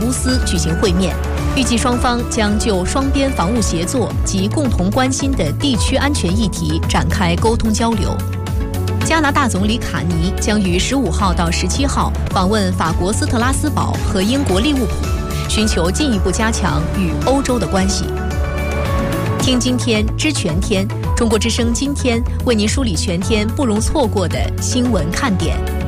乌斯举行会面，预计双方将就双边防务协作及共同关心的地区安全议题展开沟通交流。加拿大总理卡尼将于15号到17号访问法国斯特拉斯堡和英国利物浦，寻求进一步加强与欧洲的关系。听今天知全天，中国之声今天为您梳理全天不容错过的新闻看点。